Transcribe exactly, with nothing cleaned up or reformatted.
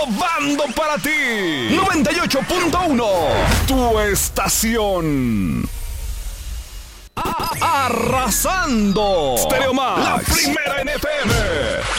innovando para ti. noventa y ocho punto uno, tu estación. Arrasando. Stereo Max, la primera en F M.